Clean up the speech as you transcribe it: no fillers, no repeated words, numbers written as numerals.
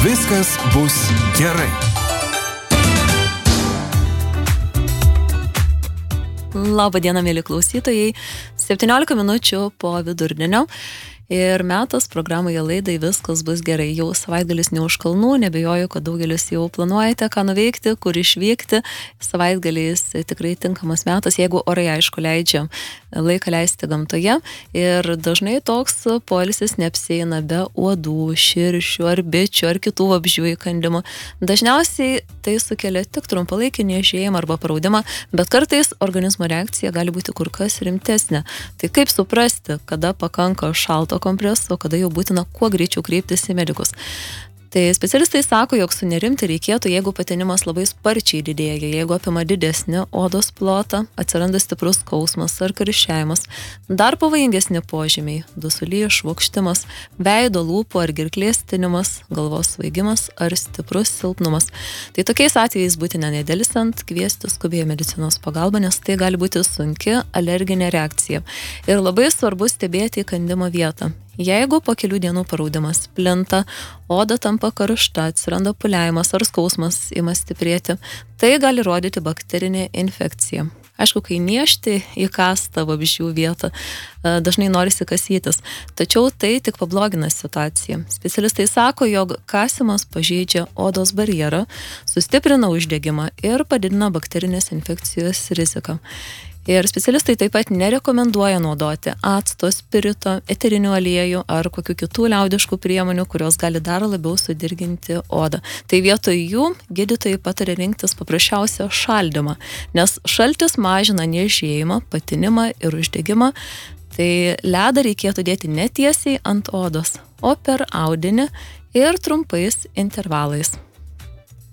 Viskas bus gerai. Labą dieną, mėly klausytojai. 17 minučių po vidurdienio. Ir metas programoje laidai Viskas bus gerai. Jau savaitgalis ne už kalnų, nebejoju, kad daugelis jau planuojate, ką nuveikti, kur išvykti. Savaitgalis tikrai tinkamas metas, jeigu orai aišku leidžia laiką leisti gamtoje. Ir dažnai toks poilsis neapsieina be uodų, širšių ar bičių ar kitų vabzdžių įkandimo. Dažniausiai tai sukelia tik trumpalaikį niežėjimą arba paraudimą, bet kartais organizmo reakcija gali būti kur kas rimtesnė. Tai kaip suprasti, kada pakanka šalto kompreso, kada jau būtina kuo greičiau kreiptis į medikus? Tai specialistai sako, jog sunerimti reikėtų, jeigu patinimas labai sparčiai didėja, jeigu apima didesnį odos plotą, atsiranda stiprus skausmas ar karščiavimas, dar pavojingesni požymiai - dusulys, švokštimas, veido, lūpų ar gerklės tinimas, galvos svaigimas ar stiprus silpnumas. Tai tokiais atvejais būtina nedelsiant kviesti skubiai medicinos pagalbą, nes tai gali būti sunki alerginė reakcija. Ir labai svarbu stebėti įkandimo vietą. Jeigu po kelių dienų paraudimas plinta, oda tampa karšta, atsiranda pūliavimas ar skausmas ima stiprėti, tai gali rodyti bakterinę infekciją. Aišku, kai niežti įkasta vabzdžių vietą, dažnai norisi kasytis, tačiau tai tik pablogina situaciją. Specialistai sako, jog kasimas pažeidžia odos barjerą, sustiprina uždegimą ir padidina bakterinės infekcijos riziką. Ir specialistai taip pat nerekomenduoja naudoti acto, spirito, eterinių aliejų ar kokių kitų liaudiškų priemonių, kurios gali dar labiau sudirginti odą. Tai vietoj jų gydytojai pataria rinktis paprasčiausią šaldymą, nes šaltis mažina niežėjimą, patinimą ir uždegimą. Tai ledą reikėtų dėti ne tiesiai ant odos, o per audinį ir trumpais intervalais.